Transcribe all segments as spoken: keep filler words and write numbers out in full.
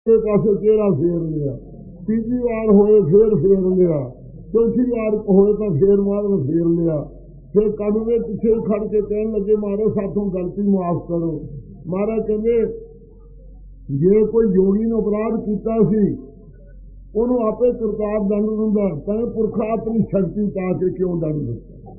पासे चेहरा फेर लिया, तीजी बार होए फिर फेर लिया, चौथी बार होए तो फिर महाराज फेर लिया। फिर कदमे पिछे खड़ के कहन लगे महाराज साथों गलती माफ करो। महाराज कहते जे कोई योगी ने अपराध किया सी ਉਹਨੂੰ आपे करतार दंड दिंदा, तैं पुरखा अपनी शक्ति पा के क्यों दंड दिता,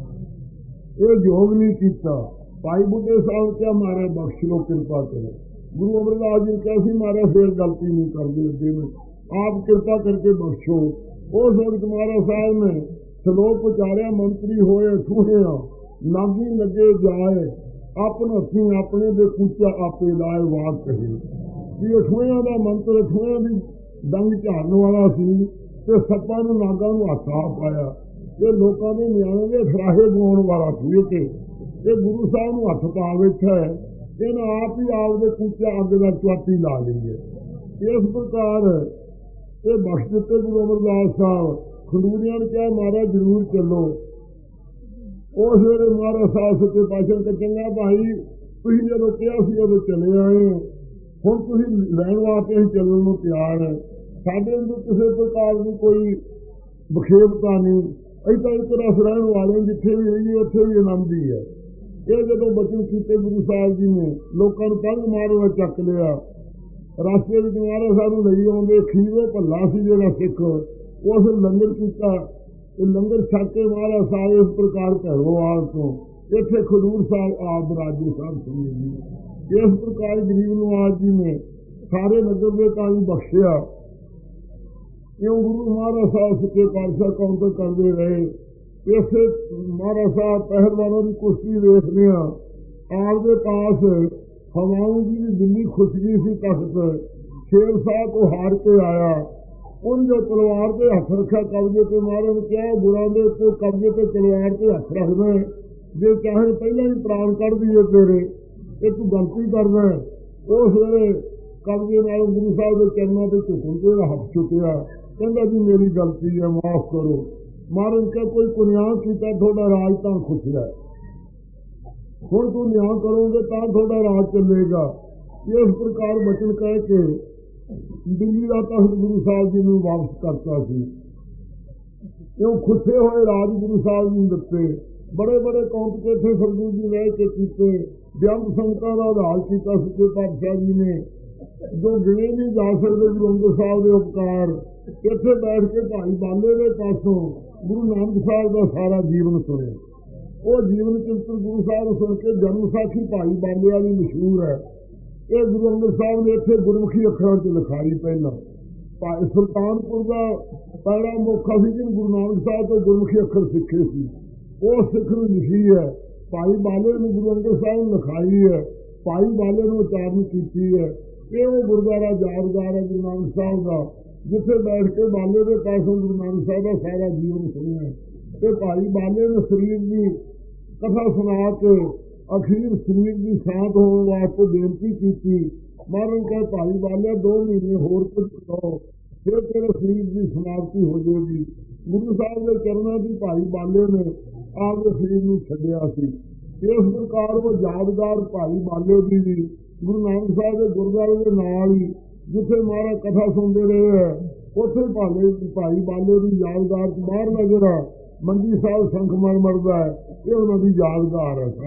ये योग नहीं किया। भाई बुढ़े साहब क्या महाराज बख्श लो, कृपा करो। गुरु अमरदास जी कहा सी महाराज फिर गलती नहीं करते अगे में, आप कृपा करके बख्शो। उस वक्त महाराज साहब ने श्लोक उचारिया, मंत्री होए ठूहिया नागी लगे जाए, अपन हथी अपने दे कूचा आपे लाए वाक कहे। कि अठूहिया का मंत्र अठूहिया की डंग झाड़न वाला सी ते सप्पा नूं नागां नूं हथ आ पाया। ये लोगों के न्याणे के फराहे गवाउण वाला सी ते ये गुरु साहब नूं हथ पा बैठा है, इन्हें आप ही आपके कूचा अग का चुआती ला ली है। इस प्रकार ये बख्श दिते गुरु अमरदास साहब। खंडूरिया ने कहा महाराज जरूर चलो। उस वेले महाराज साहब सच्चे पातशाह ने चंगा भाई तुसीं जदों कहा सी उदों चले आए, हुण तुसीं लैण वास्ते असीं चलण नूं तैयार है, साडे अंदर किसी प्रकार की कोई विखेपता नहीं, असीं तां एक रस रहण वाले जिथे भी रहिए उत्थे भी आनंद ही है। ये जदों बचन कीते गुरु साहब जी ने लोकां नूं पंग मारो चक लिया। रास्ते विच महाराज साहब नूं लई आउंदे खीरो भल्ला सी जिहड़ा सिख, उस लंगर किया। लंगर छक के महाराज साहब इस प्रकार भैरोवाल तो इत्थे खडूर साहब आप राजे साहब सुने जी। इस प्रकार गरीब नवाज जी ने सारे नगर के ताई बख्शिया। क्यों गुरु महाराज साहब सच्चे पातशाह काउंटर करते रहे। इस महाराज साहब पहलवानों की कुश्ती देख लिया, आपके पास हवाओं की भी दिल्ली खुशगी सी तख्त, शेर साहब को हार के आया। उन जो तलवार के हथ रखा कब्जे पे, महाराज ने क्या गुरां दे उत्ते कब्जे पे तलवार के हथ रखना, जे चाहे पहला ही प्राण कढ़ दिए तेरे, ये तू गलती करना। उस वेले कब्जे नाल गुरु साहब के चरणों से झुकन के हथ चुकया, कहता जी मेरी गलती है माफ करो। महाराज का कोई को न्याय किया थोड़ा राज तो खुशिया, हुण तू न्याय करोगे तो थोड़ा राज चलेगा। इस प्रकार बचन कह के दिल्ली का तख्त गुरु साहब जी ने वापस करता सी। क्यों खुशे हुए राज गुरु साहब जी दिते, बड़े बड़े कॉम्पिटिशन सरगुरु जी रह के कीते, बेअंत संगतां दा उद्धार कीता सच्चे पातशाह जी ने, जो गिने नहीं जा सकते गुरु अंगद साहब के उपकार। इत्थे बैठ के भाई बाले के पासों गुरु नानक साहब का सारा जीवन सुने। वो जीवन चरित्र गुरु साहब सुन के जन्म साखी भाई बाले वाली मशहूर है। ये गुरु अंगद साहब ने इत्थे गुरमुखी अखरां च लिखाई। पहला भाई सुल्तानपुर का पहला मौका सी जिन गुरु नानक साहब तो गुरमुखी अखर सीखे सी, वो सिख ने लिखी है। भाई बाले ने गुरु अंगद साहब ने लिखाई है, भाई बाले ने उचारण की है। ये वो गुरुद्वारा यादगार है गुरु नानक साहब का, जिथे बैठ के बाले के पासों गुरु नानक साहब का सारा जीवन सुनिया। तो भाई बाले ने शरीर की कथा सुना के अखीर शरीर की शांत होने वास्ते बेनती की। महाराज कहा भाई बाले दो महीने होर कुछ करो, फिर तेरे शरीर की समाप्ति हो जाएगी। गुरु साहब के चरणों की भाई बाले ने आपके शरीर में छड्या सी। इस प्रकार वो यादगार भाई बाले की भी गुरु नानक साहब के गुरुद्वारे के नाल ही जिथे महाराज कथा सुनते रहे है, उथे भाले भाई बाले की यादगार बाहर नजर है मंजी साहब संख मर मरदा है, ये उन्होंने यादगार है।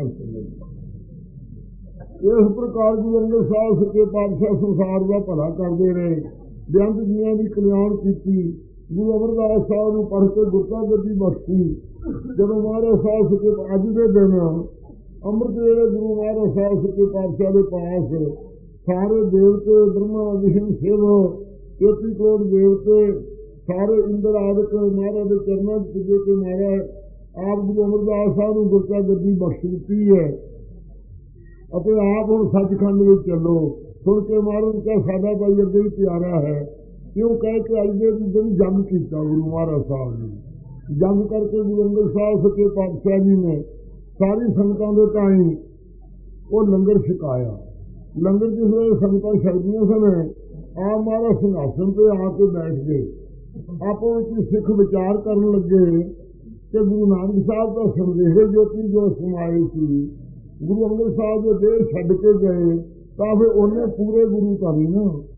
इस प्रकार गुरु अंगद साहब सच्चे पातशाह संसार का भला करते रहे, बेअंत जियां की कल्याण की। गुरु अमरदास साहब ने पढ़ के गुरता गद्दी बख्शी। जब महाराज साहब सच्चे अज के दिन अमृत वेले गुरु महाराज साहब सच्चे पातशाह के पास सारे देवते ब्रह्मा विष्णु शिव तेती करोड़ देवते सारे इंद्र आदि महाराज के चरणों पुजे के महाराज आप गुरु अमरदास साहब ने गुरता गद्दी बख्श दी है। अपने आप हम सचखंड में चलो सुन के महाराज का सादा भाई अगे भी प्यारा है। क्यों कह के अज के दिन जंग किया गुरु महाराज साहब ने। जंग करके गुरु अंगद साहब सच्चे पातशाह जी ने सारी संगतां दे ताईं वो लंगर छकाया। लंगर जिस वे संगतां छकदियां सन, आप महाराज सिंहासन पे आके बैठ गए। आपो विच सिख विचार करन लगे कि गुरु नानक साहब का संदेह ज्योति जो समाए सी, गुरु अंगद साहब जो देह छड्ड के गए तो फिर उन्हें पूरे गुरु तो नहीं ना